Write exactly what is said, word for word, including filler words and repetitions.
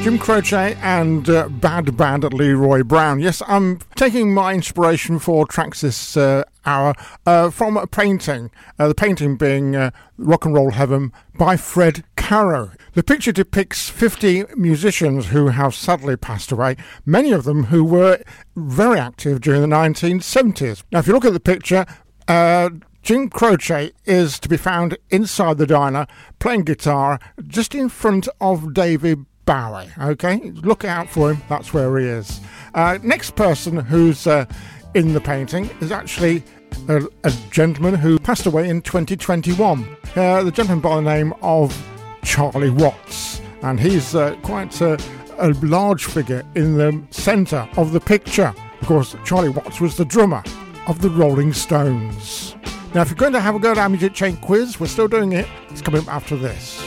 Jim Croce and uh, Bad Bad Leroy Brown. Yes, I'm taking my inspiration for tracks this uh, hour uh, from a painting, uh, the painting being uh, Rock and Roll Heaven by Fred Caro. The picture depicts fifty musicians who have sadly passed away, many of them who were very active during the nineteen seventies. Now, if you look at the picture, uh, Jim Croce is to be found inside the diner playing guitar just in front of David Bowie. Okay, look out for him, that's where he is. Uh, next person who's uh, in the painting is actually a, a gentleman who passed away in twenty twenty-one. Uh, the gentleman by the name of Charlie Watts, and he's uh, quite a, a large figure in the centre of the picture. Of course, Charlie Watts was the drummer of the Rolling Stones. Now, if you're going to have a go at our Music Chain quiz, we're still doing it. It's coming up after this.